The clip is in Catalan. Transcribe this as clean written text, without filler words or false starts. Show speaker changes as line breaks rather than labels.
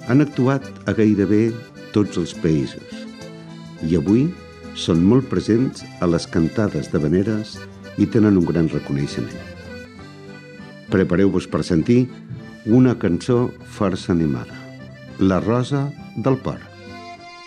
Han actuat a gairebé tots els països i avui són molt presents a les cantades d'havaneres i tenen un gran reconeixement. Prepareu-vos per sentir una cançó força animada, La rosa del porc.